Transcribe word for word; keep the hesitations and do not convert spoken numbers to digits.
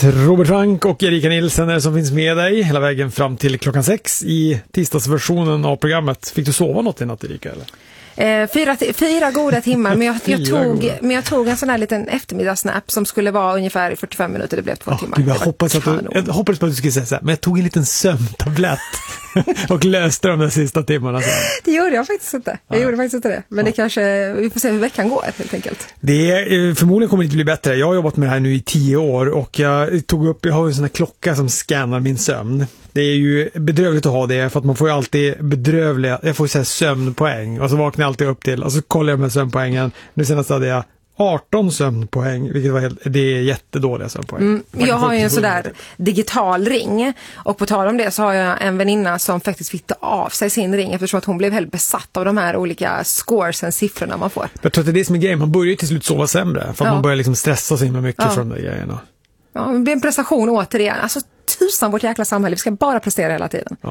Robert Frank och Erika Nilsson är det som finns med dig hela vägen fram till klockan sex i tisdagsversionen av programmet. Fick du sova något i natt, Erika? Eller? Eh, fyra, fyra goda timmar, men jag, jag, tog, men jag tog en sån här liten eftermiddagssnap som skulle vara ungefär fyrtiofem minuter, det blev två oh, timmar. Gud, jag, hoppas att du, jag hoppades på att du skulle säga så här, men jag tog en liten sömntablett och löste de där sista timmarna. Så. Det gjorde jag faktiskt inte. Jag ja. gjorde faktiskt inte det. Men ja. det kanske, vi får se hur veckan går helt enkelt. Det är, förmodligen kommer det inte bli bättre. Jag har jobbat med det här nu i tio år och jag tog upp, jag har en sån här klocka som scannar min sömn. Det är ju bedrövligt att ha det för att man får ju alltid bedrövliga, jag får ju säga sömnpoäng och så vaknar jag alltid upp till och så kollar jag med sömnpoängen. Nu senast hade jag arton sömnpoäng, vilket var helt, det är jättedåliga sömnpoäng. Mm, jag har ju en sådär digital ring och på tal om det så har jag en väninna som faktiskt fick ta av sig sin ring eftersom att hon blev helt besatt av de här olika scoresen, siffrorna man får. Jag tror att det är det som är grejen, man börjar ju till slut sova sämre för att ja. man börjar liksom stressa sig med mycket ja. från de grejerna. Ja, det blir en prestation återigen. Alltså tusan vårt jäkla samhälle, vi ska bara prestera hela tiden. Ja.